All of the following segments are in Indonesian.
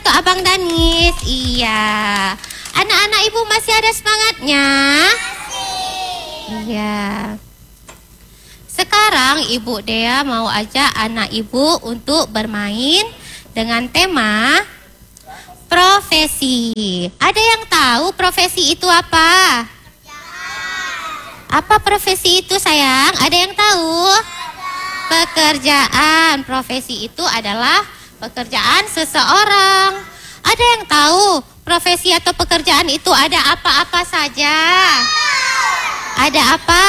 untuk Abang Danis. Iya. Anak-anak ibu masih ada semangatnya? Iya. Sekarang Ibu Dea mau ajak anak ibu untuk bermain dengan tema profesi. Ada yang tahu profesi itu apa? Apa profesi itu sayang? Ada yang tahu? Pekerjaan. Profesi itu adalah pekerjaan seseorang. Ada yang tahu profesi atau pekerjaan itu ada apa-apa saja? Ada apa?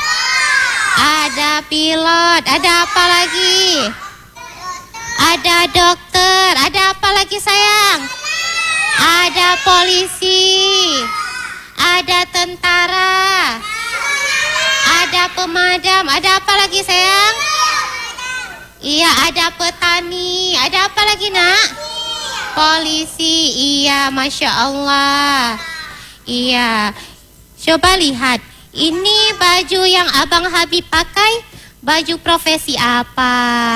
Ada pilot. Ada apa lagi? Ada dokter. Ada apa lagi sayang? Ada polisi. Ada tentara. Ada pemadam. Ada apa lagi sayang? Iya, ada petani. Ada apa lagi nak? Polisi. Iya, Masya Allah. Iya. Coba lihat. Ini baju yang Abang Habib pakai. Baju profesi apa?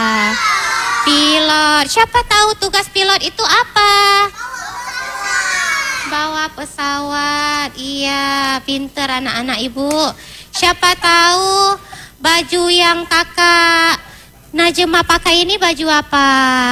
Pilot. Siapa tahu tugas pilot itu apa? Bawa pesawat. Iya, pinter anak-anak ibu. Siapa tahu baju yang kakak Najma pakai ini baju apa?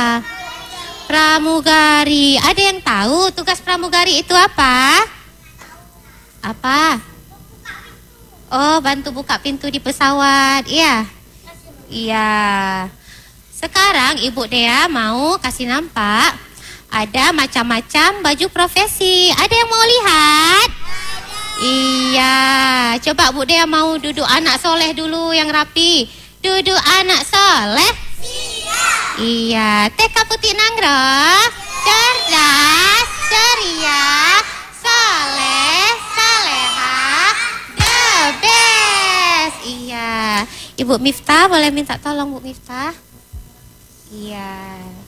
Pramugari. Ada yang tahu tugas pramugari itu apa? Apa? Oh, bantu buka pintu di pesawat. Iya. Iya. Sekarang Ibu Dea mau kasih nampak ada macam-macam baju profesi. Ada yang mau lihat? Iya. Coba Bu Dea mau duduk anak soleh dulu yang rapi. Duduk anak soleh. Iya. TK Putih Nanggro. Cerdas, ceria, soleh, saleha, the best. Iya. Ibu Miftah boleh minta tolong Bu Miftah? Iya.